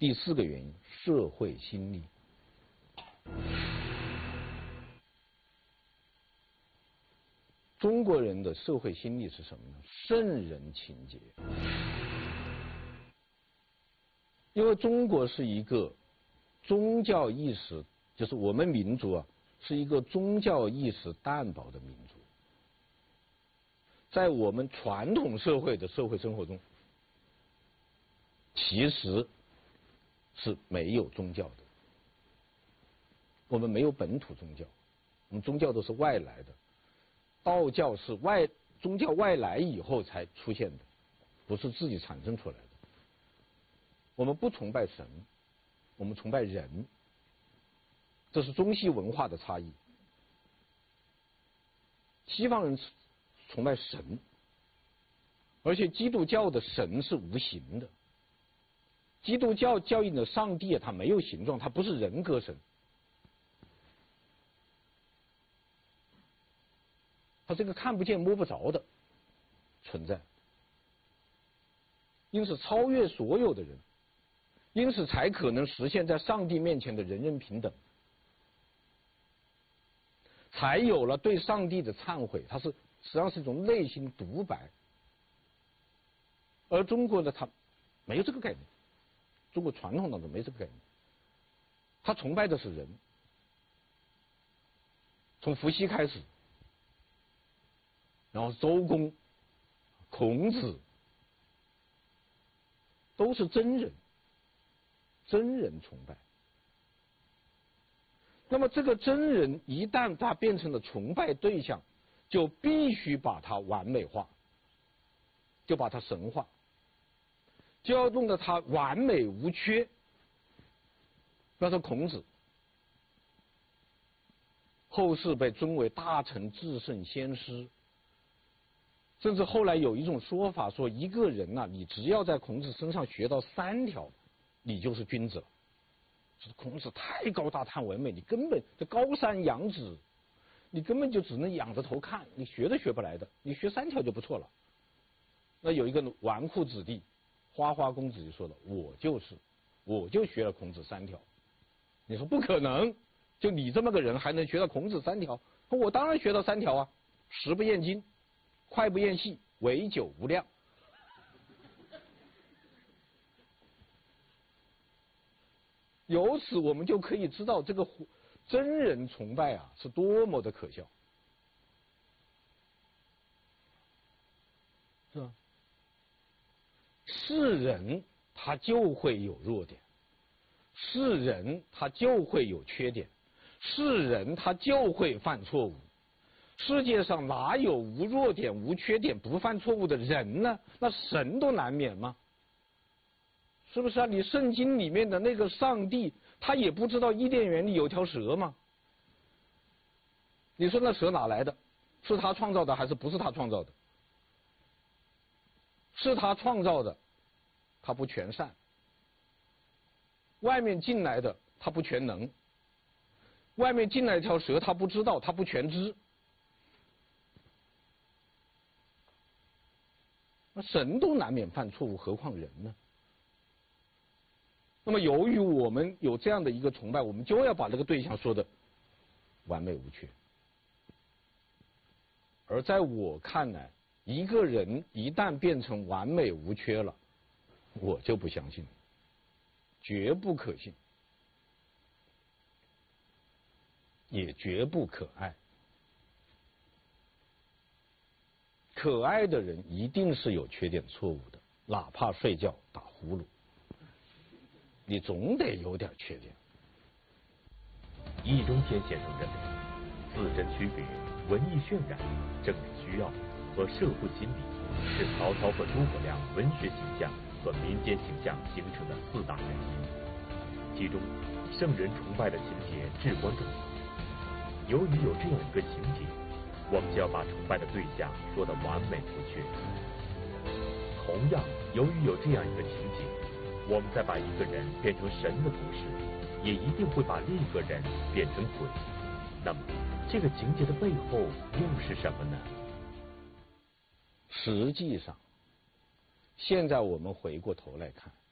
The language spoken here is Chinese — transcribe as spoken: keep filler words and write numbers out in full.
第四个原因，社会心理。中国人的社会心理是什么呢？圣人情结。因为中国是一个宗教意识，就是我们民族啊，是一个宗教意识淡薄的民族。在我们传统社会的社会生活中，其实是没有宗教的。我们没有本土宗教，我们宗教都是外来的。道教是外宗教外来以后才出现的，不是自己产生出来的。我们不崇拜神，我们崇拜人，这是中西文化的差异。西方人崇拜神，而且基督教的神是无形的。基督教教义的上帝啊，他没有形状，他不是人格神，他这个看不见摸不着的存在，因此超越所有的人，因此才可能实现在上帝面前的人人平等，才有了对上帝的忏悔，它是实际上是一种内心独白。而中国呢，它没有这个概念，中国传统当中没这个概念，他崇拜的是人，从伏羲开始，然后周公、孔子都是真人，真人崇拜。那么这个真人一旦他变成了崇拜对象，就必须把它完美化，就把它神化，就要弄得它完美无缺。比方说孔子，后世被尊为大成至圣先师，甚至后来有一种说法说，一个人呐、啊，你只要在孔子身上学到三条，你就是君子了。孔子太高大太完美，你根本这高山仰止，你根本就只能仰着头看，你学都学不来的，你学三条就不错了。那有一个纨绔子弟花花公子就说了，我就是我就学了孔子三条。你说不可能，就你这么个人还能学到孔子三条？我当然学到三条啊，食不厌精，脍不厌细，唯酒无量。由此我们就可以知道这个真人崇拜啊是多么的可笑，是吧？是人他就会有弱点，是人他就会有缺点，是人他就会犯错误。世界上哪有无弱点无缺点不犯错误的人呢？那神都难免吗？是不是啊？你圣经里面的那个上帝，他也不知道伊甸园里有条蛇吗？你说那蛇哪来的？是他创造的还是不是他创造的？是他创造的，他不全善；外面进来的，他不全能；外面进来一条蛇，他不知道，他不全知。那神都难免犯错误，何况人呢？那么由于我们有这样的一个崇拜，我们就要把这个对象说的完美无缺。而在我看来，一个人一旦变成完美无缺了，我就不相信，绝不可信，也绝不可爱。可爱的人一定是有缺点错误的，哪怕睡觉打呼噜，你总得有点缺点。 易中天先生认为，自身区别、文艺渲染、政治需要和社会心理是曹操和诸葛亮文学形象和民间形象形成的四大原因。其中，圣人崇拜的情节至关重要。由于有这样一个情节，我们就要把崇拜的对象说得完美无缺。同样，由于有这样一个情节，我们在把一个人变成神的同时，也一定会把另一个人变成鬼。那么，这个情节的背后又是什么呢？ 实际上，现在我们回过头来看，